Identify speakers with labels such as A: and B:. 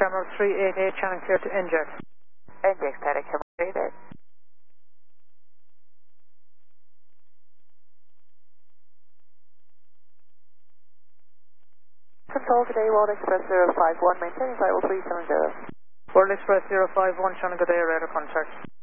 A: Tremor 388, channel clear to NJAX.
B: NJAX, static, Tremor 388. Control today, World Express 051, maintaining vital 370.
A: World Express 051, channel good air, radar contact.